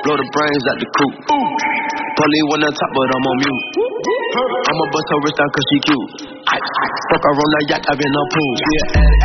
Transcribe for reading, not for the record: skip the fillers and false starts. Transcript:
blow the brains out the coop. Polly wanna top, but I'm on mute. I'ma bust her wrist down cause she cute. Fuck her on the yacht, I've been on pool. She an addict,